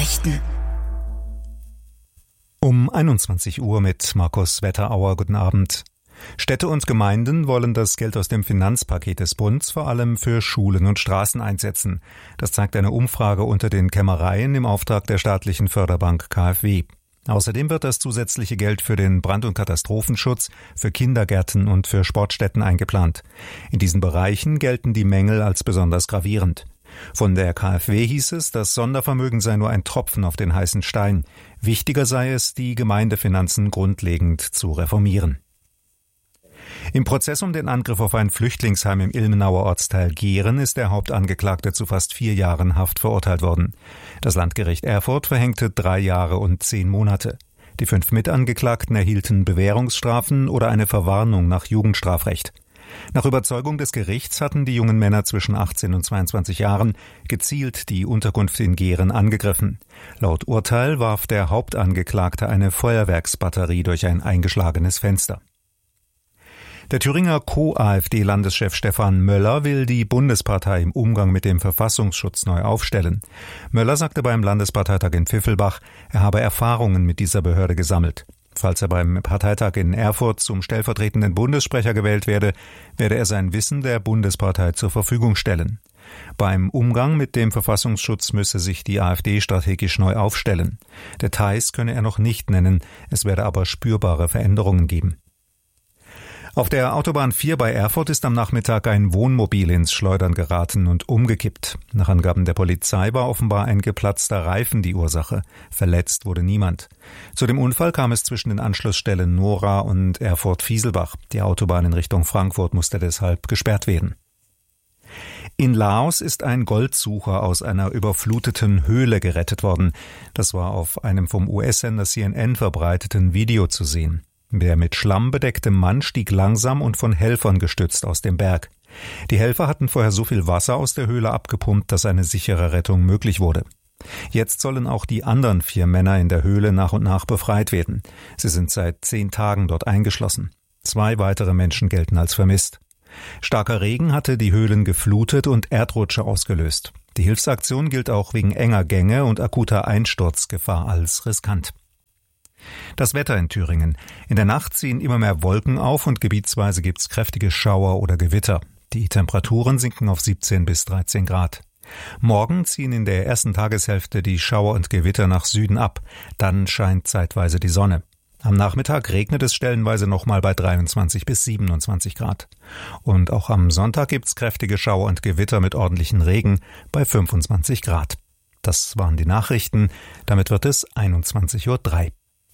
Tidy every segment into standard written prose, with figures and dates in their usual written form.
Nachrichten. Um 21 Uhr mit Markus Wetterauer. Guten Abend. Städte und Gemeinden wollen das Geld aus dem Finanzpaket des Bundes vor allem für Schulen und Straßen einsetzen. Das zeigt eine Umfrage unter den Kämmereien im Auftrag der staatlichen Förderbank KfW. Außerdem wird das zusätzliche Geld für den Brand- und Katastrophenschutz, für Kindergärten und für Sportstätten eingeplant. In diesen Bereichen gelten die Mängel als besonders gravierend. Von der KfW hieß es, das Sondervermögen sei nur ein Tropfen auf den heißen Stein. Wichtiger sei es, die Gemeindefinanzen grundlegend zu reformieren. Im Prozess um den Angriff auf ein Flüchtlingsheim im Ilmenauer Ortsteil Gehren ist der Hauptangeklagte zu fast 4 Jahren Haft verurteilt worden. Das Landgericht Erfurt verhängte 3 Jahre und 10 Monate. Die 5 Mitangeklagten erhielten Bewährungsstrafen oder eine Verwarnung nach Jugendstrafrecht. Nach Überzeugung des Gerichts hatten die jungen Männer zwischen 18 und 22 Jahren gezielt die Unterkunft in Gehren angegriffen. Laut Urteil warf der Hauptangeklagte eine Feuerwerksbatterie durch ein eingeschlagenes Fenster. Der Thüringer Co-AfD-Landeschef Stefan Möller will die Bundespartei im Umgang mit dem Verfassungsschutz neu aufstellen. Möller sagte beim Landesparteitag in Pfiffelbach, er habe Erfahrungen mit dieser Behörde gesammelt. Falls er beim Parteitag in Erfurt zum stellvertretenden Bundessprecher gewählt werde, werde er sein Wissen der Bundespartei zur Verfügung stellen. Beim Umgang mit dem Verfassungsschutz müsse sich die AfD strategisch neu aufstellen. Details könne er noch nicht nennen, es werde aber spürbare Veränderungen geben. Auf der Autobahn 4 bei Erfurt ist am Nachmittag ein Wohnmobil ins Schleudern geraten und umgekippt. Nach Angaben der Polizei war offenbar ein geplatzter Reifen die Ursache. Verletzt wurde niemand. Zu dem Unfall kam es zwischen den Anschlussstellen Nora und Erfurt-Fieselbach. Die Autobahn in Richtung Frankfurt musste deshalb gesperrt werden. In Laos ist ein Goldsucher aus einer überfluteten Höhle gerettet worden. Das war auf einem vom US-Sender CNN verbreiteten Video zu sehen. Der mit Schlamm bedeckte Mann stieg langsam und von Helfern gestützt aus dem Berg. Die Helfer hatten vorher so viel Wasser aus der Höhle abgepumpt, dass eine sichere Rettung möglich wurde. Jetzt sollen auch die anderen 4 Männer in der Höhle nach und nach befreit werden. Sie sind seit 10 Tagen dort eingeschlossen. 2 weitere Menschen gelten als vermisst. Starker Regen hatte die Höhlen geflutet und Erdrutsche ausgelöst. Die Hilfsaktion gilt auch wegen enger Gänge und akuter Einsturzgefahr als riskant. Das Wetter in Thüringen. In der Nacht ziehen immer mehr Wolken auf und gebietsweise gibt's kräftige Schauer oder Gewitter. Die Temperaturen sinken auf 17 bis 13 Grad. Morgen ziehen in der ersten Tageshälfte die Schauer und Gewitter nach Süden ab. Dann scheint zeitweise die Sonne. Am Nachmittag regnet es stellenweise nochmal bei 23 bis 27 Grad. Und auch am Sonntag gibt's kräftige Schauer und Gewitter mit ordentlichen Regen bei 25 Grad. Das waren die Nachrichten. Damit wird es 21:03 Uhr.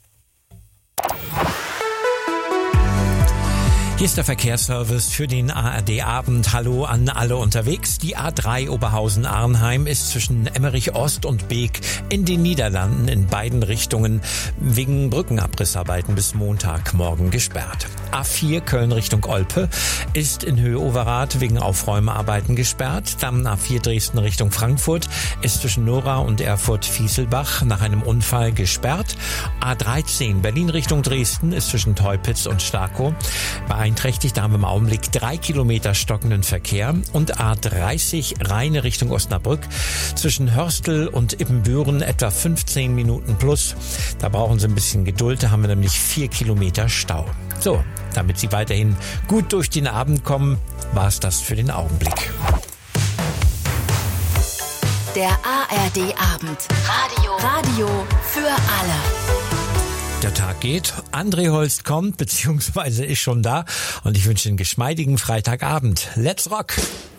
Hier ist der Verkehrsservice für den ARD-Abend. Hallo an alle unterwegs. Die A3 Oberhausen-Arnheim ist zwischen Emmerich Ost und Beek in den Niederlanden in beiden Richtungen wegen Brückenabrissarbeiten bis Montagmorgen gesperrt. A4 Köln Richtung Olpe ist in Höhe Overath wegen Aufräumarbeiten gesperrt. Dann A4 Dresden Richtung Frankfurt ist zwischen Nora und Erfurt-Fieselbach nach einem Unfall gesperrt. A13 Berlin Richtung Dresden ist zwischen Teupitz und Starkow beeinträchtigt. Da haben wir im Augenblick 3 Kilometer stockenden Verkehr. Und A30 Rheine Richtung Osnabrück zwischen Hörstel und Ippenbüren etwa 15 Minuten plus. Da brauchen Sie ein bisschen Geduld. Da haben wir nämlich 4 Kilometer Stau. So, damit Sie weiterhin gut durch den Abend kommen, war es das für den Augenblick. Der ARD-Abend. Radio für alle. Der Tag geht, André Holst kommt, beziehungsweise ist schon da und ich wünsche einen geschmeidigen Freitagabend. Let's rock!